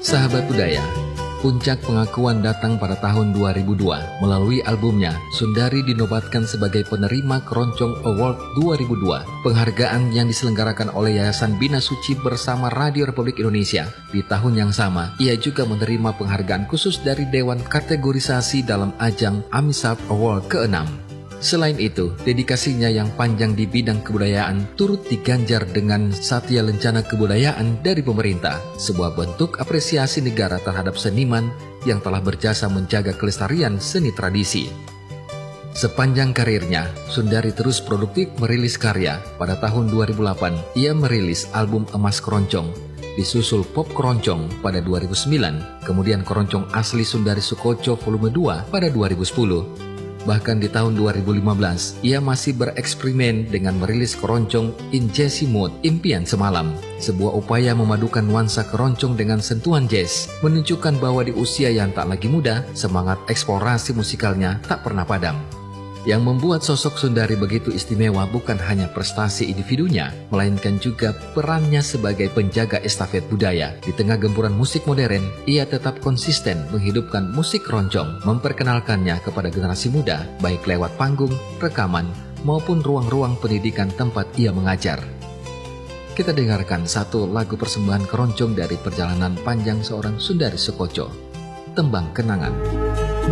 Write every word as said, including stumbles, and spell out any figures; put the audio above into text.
Sahabat budaya, puncak pengakuan datang pada tahun dua ribu dua. Melalui albumnya, Sundari dinobatkan sebagai penerima Keroncong Award dua ribu dua, penghargaan yang diselenggarakan oleh Yayasan Bina Suci bersama Radio Republik Indonesia. Di tahun yang sama, ia juga menerima penghargaan khusus dari Dewan Kategorisasi dalam ajang AMISAT Award keenam. Selain itu, dedikasinya yang panjang di bidang kebudayaan turut diganjar dengan Satya Lencana Kebudayaan dari pemerintah, sebuah bentuk apresiasi negara terhadap seniman yang telah berjasa menjaga kelestarian seni tradisi. Sepanjang karirnya, Sundari terus produktif merilis karya. Pada tahun dua ribu delapan, ia merilis album Emas Keroncong, disusul Pop Keroncong pada dua ribu sembilan, kemudian Keroncong Asli Sundari Sukoco Volume dua pada dua ribu sepuluh. Bahkan di tahun dua ribu lima belas, ia masih bereksperimen dengan merilis keroncong In Jazzy Mood, Impian Semalam, sebuah upaya memadukan nuansa keroncong dengan sentuhan jazz, menunjukkan bahwa di usia yang tak lagi muda, semangat eksplorasi musikalnya tak pernah padam. Yang membuat sosok Sundari begitu istimewa bukan hanya prestasi individunya, melainkan juga perannya sebagai penjaga estafet budaya. Di tengah gempuran musik modern, ia tetap konsisten menghidupkan musik keroncong, memperkenalkannya kepada generasi muda, baik lewat panggung, rekaman, maupun ruang-ruang pendidikan tempat ia mengajar. Kita dengarkan satu lagu persembahan keroncong dari perjalanan panjang seorang Sundari Sukoco, Tembang Kenangan.